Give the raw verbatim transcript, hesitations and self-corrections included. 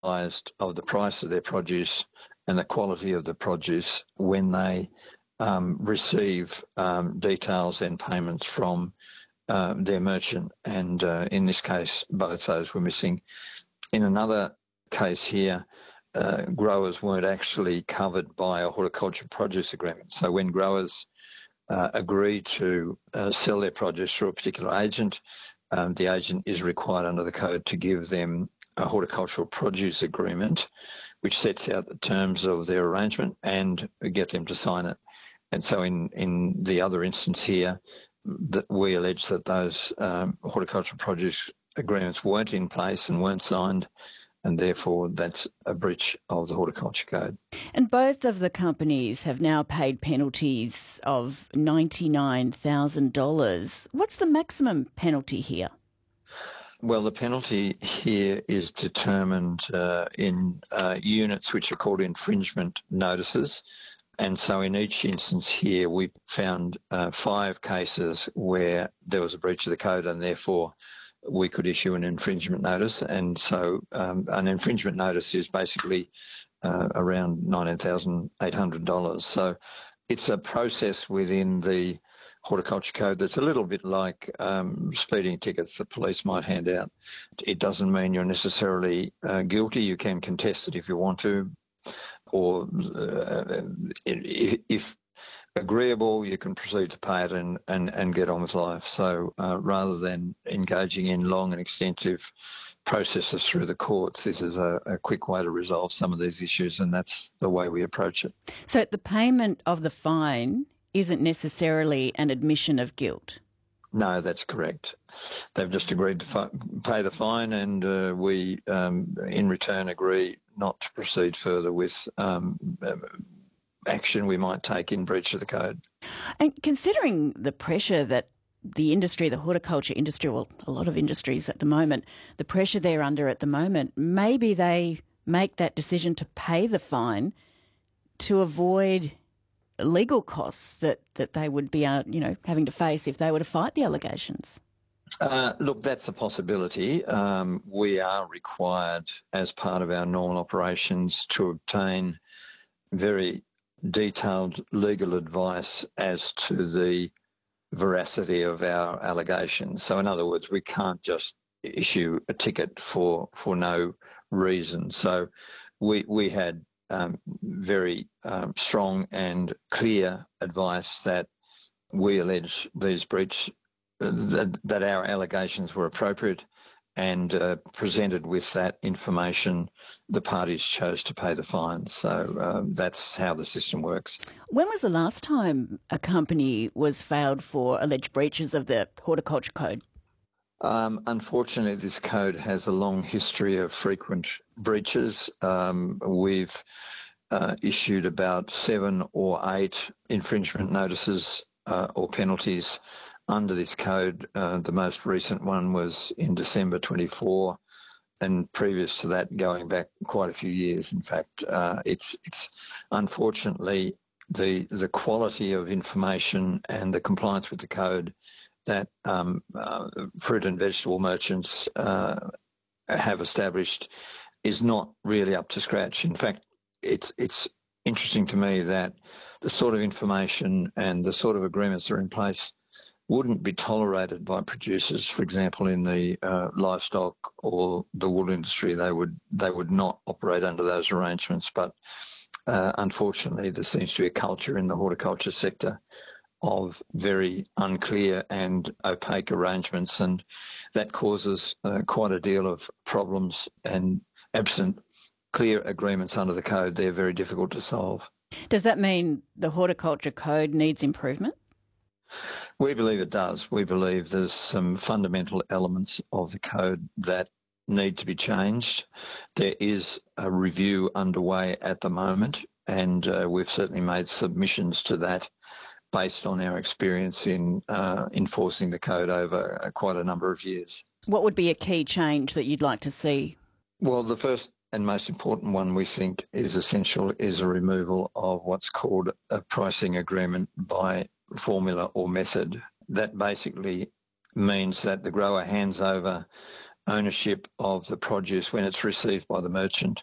of the price of their produce and the quality of the produce when they um, receive um, details and payments from um, their merchant. And uh, in this case, both those were missing. In another case here, uh, growers weren't actually covered by a horticulture produce agreement. So when growers uh, agree to uh, sell their produce through a particular agent, um, the agent is required under the code to give them a horticultural produce agreement, which sets out the terms of their arrangement and get them to sign it. And so in, in the other instance here, that we allege that those um, horticultural produce agreements weren't in place and weren't signed, and therefore that's a breach of the Horticulture Code. And both of the companies have now paid penalties of ninety-nine thousand dollars. What's the maximum penalty here? Well, the penalty here is determined uh, in uh, units which are called infringement notices. And so in each instance here, we found uh, five cases where there was a breach of the code and therefore we could issue an infringement notice. And so um, an infringement notice is basically uh, around nineteen thousand eight hundred dollars. So it's a process within the Horticulture Code that's a little bit like um, speeding tickets the police might hand out. It doesn't mean you're necessarily uh, guilty. You can contest it if you want to, or uh, if, if agreeable, you can proceed to pay it and, and, and get on with life. So uh, rather than engaging in long and extensive processes through the courts, this is a, a quick way to resolve some of these issues, and that's the way we approach it. So the payment of the fine isn't necessarily an admission of guilt? No, that's correct. They've just agreed to fi- pay the fine, and uh, we, um, in return, agree not to proceed further with um, action we might take in breach of the code. And considering the pressure that the industry, the horticulture industry, well, a lot of industries at the moment, the pressure they're under at the moment, maybe they make that decision to pay the fine to avoid legal costs that, that they would be, uh, you know, having to face if they were to fight the allegations. Uh, look, that's a possibility. Um, we are required as part of our normal operations to obtain very detailed legal advice as to the veracity of our allegations. So in other words, we can't just issue a ticket for for no reason. So we we had um, very um, strong and clear advice that we allege these breach uh, that, that our allegations were appropriate, and uh, presented with that information, the parties chose to pay the fines. So um, that's how the system works. When was the last time a company was failed for alleged breaches of the Horticulture Code? Um, unfortunately, this code has a long history of frequent breaches. Um, we've uh, issued about seven or eight infringement notices uh, or penalties under this code. Uh, the most recent one was in December twenty-four, and previous to that, going back quite a few years. In fact, uh, it's it's unfortunately the the quality of information and the compliance with the code that um, uh, fruit and vegetable merchants uh, have established is not really up to scratch. In fact, it's it's interesting to me that the sort of information and the sort of agreements that are in place wouldn't be tolerated by producers, for example, in the uh, livestock or the wool industry. They would they would not operate under those arrangements. But uh, unfortunately, there seems to be a culture in the horticulture sector of very unclear and opaque arrangements, and that causes uh, quite a deal of problems. And absent clear agreements under the code, they're very difficult to solve. Does that mean the Horticulture Code needs improvement? We believe it does. We believe there's some fundamental elements of the code that need to be changed. There is a review underway at the moment, and uh, we've certainly made submissions to that based on our experience in uh, enforcing the code over uh, quite a number of years. What would be a key change that you'd like to see? Well, the first and most important one we think is essential is a removal of what's called a pricing agreement by formula or method. That basically means that the grower hands over ownership of the produce when it's received by the merchant.